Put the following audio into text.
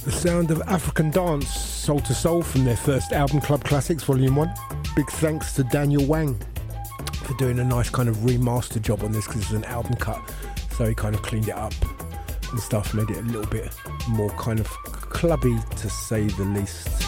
The sound of African dance, Soul to Soul, from their first album, Club Classics Volume 1. Big thanks to Daniel Wang for doing a nice kind of remaster job on this, because it's an album cut, so he kind of cleaned it up and stuff, made it a little bit more kind of clubby, to say the least.